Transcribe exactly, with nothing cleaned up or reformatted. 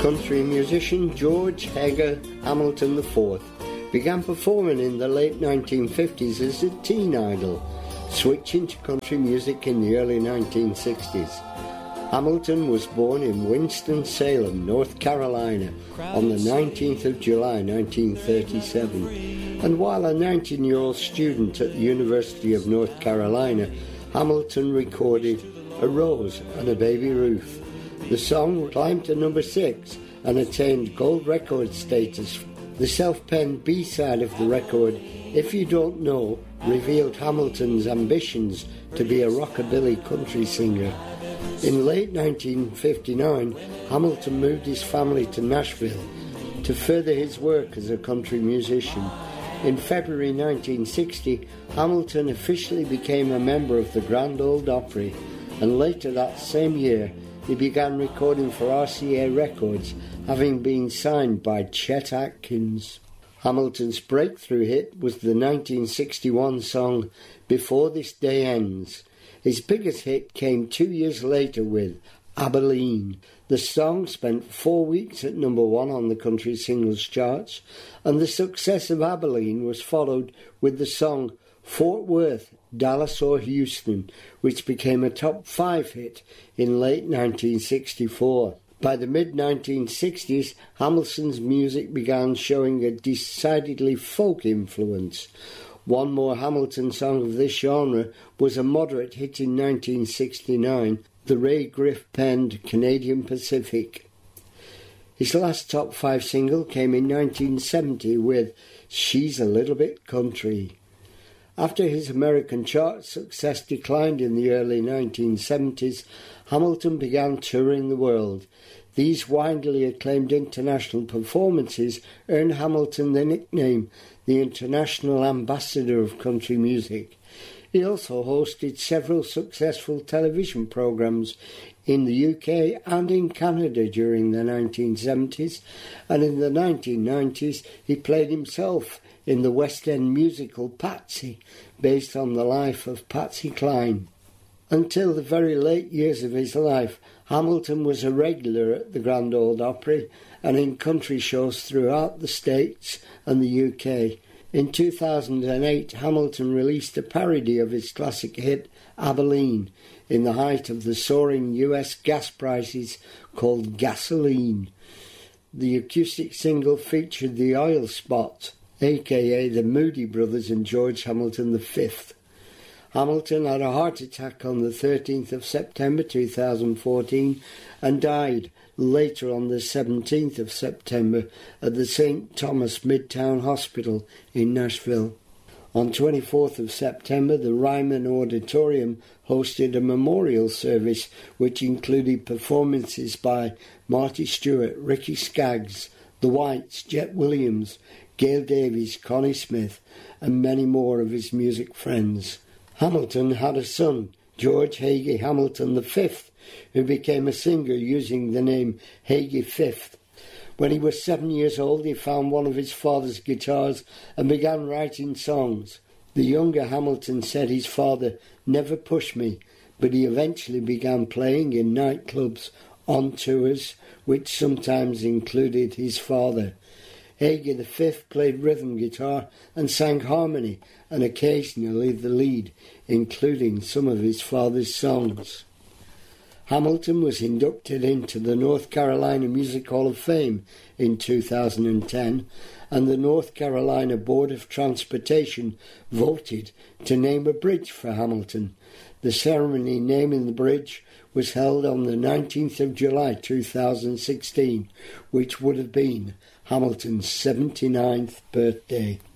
Country musician George Hager Hamilton the fourth began performing in the late nineteen fifties as a teen idol, switching to country music in the early nineteen sixties. Hamilton was born in Winston-Salem, North Carolina, on the nineteenth of July nineteen thirty-seven, and while a nineteen-year-old student at the University of North Carolina, Hamilton recorded A Rose and a Baby Ruth. The song climbed to number six and attained gold record status. The self-penned B-side of the record, If You Don't Know, revealed Hamilton's ambitions to be a rockabilly country singer. In late nineteen fifty-nine, Hamilton moved his family to Nashville to further his work as a country musician. In February nineteen sixty, Hamilton officially became a member of the Grand Ole Opry, and later that same year, he began recording for R C A Records, having been signed by Chet Atkins. Hamilton's breakthrough hit was the nineteen sixty-one song Before This Day Ends. His biggest hit came two years later with Abilene. The song spent four weeks at number one on the country singles charts, and the success of Abilene was followed with the song Fort Worth, Dallas or Houston, which became a top five hit in late nineteen sixty-four. By the mid nineteen sixties, Hamilton's music began showing a decidedly folk influence. One more Hamilton song of this genre was a moderate hit in nineteen sixty-nine, the Ray Griff penned Canadian Pacific. His last top five single came in nineteen seventy with She's a Little Bit Country. After his American chart success declined in the early nineteen seventies, Hamilton began touring the world. These widely acclaimed international performances earned Hamilton the nickname the International Ambassador of Country Music. He also hosted several successful television programs in the U K and in Canada during the nineteen seventies, and in the nineteen nineties he played himself in the West End musical Patsy, based on the life of Patsy Cline. Until the very late years of his life, Hamilton was a regular at the Grand Ole Opry and in country shows throughout the States and the U K. In two thousand eight, Hamilton released a parody of his classic hit Abilene in the height of the soaring U S gas prices called Gasoline. The acoustic single featured the Oil Spot, aka the Moody Brothers and George Hamilton the fifth. Hamilton had a heart attack on the thirteenth of September two thousand fourteen and died later on the seventeenth of September at the Saint Thomas Midtown Hospital in Nashville. On twenty-fourth of September, the Ryman Auditorium hosted a memorial service which included performances by Marty Stewart, Ricky Skaggs, The Whites, Jet Williams, Gail Davies, Connie Smith, and many more of his music friends. Hamilton had a son, George Hagee Hamilton the fifth, who became a singer using the name Hagee Fifth. When he was seven years old, he found one of his father's guitars and began writing songs. The younger Hamilton said his father never pushed me, but he eventually began playing in nightclubs, on tours, which sometimes included his father. Hagee the fifth played rhythm guitar and sang harmony, and occasionally the lead, including some of his father's songs. Hamilton was inducted into the North Carolina Music Hall of Fame in two thousand ten, and the North Carolina Board of Transportation voted to name a bridge for Hamilton. The ceremony naming the bridge was held on the nineteenth of July two thousand sixteen, which would have been Hamilton's seventy-ninth birthday.